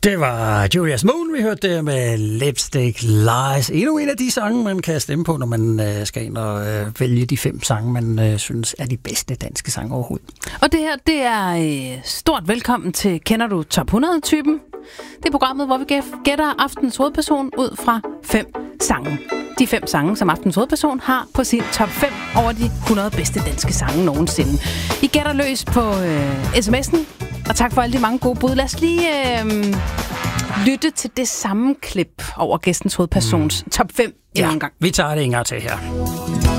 Det var Julius Moon, vi hørte der med Lipstick Lies. Endnu en af de sange, man kan stemme på, når man skal ind og vælge de 5 sange, man synes er de bedste danske sange overhovedet. Og det her, det er stort velkommen til Kender du Top 100-typen? Det er programmet, hvor vi gætter aftens hovedperson ud fra 5 sange. De 5 sange, som aftens hovedperson har på sin top 5 over de 100 bedste danske sange nogensinde. I gætter løs på sms'en, og tak for alle de mange gode bud. Lad os lige lytte til det samme klip over gæstens hovedpersons top 5 endnu en gang. Vi tager det en gang til her.